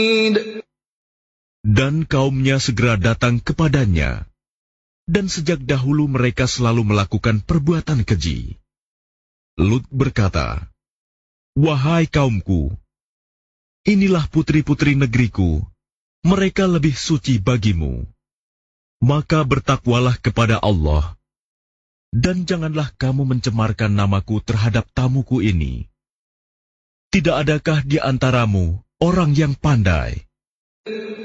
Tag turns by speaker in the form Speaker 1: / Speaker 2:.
Speaker 1: Dan kaumnya segera datang kepadanya, dan sejak dahulu mereka selalu melakukan perbuatan keji. Lut berkata, "Wahai kaumku, inilah putri-putri negeriku, mereka lebih suci bagimu. Maka bertakwalah kepada Allah, dan janganlah kamu mencemarkan namaku terhadap tamuku ini. Tidak adakah di antaramu orang yang pandai?"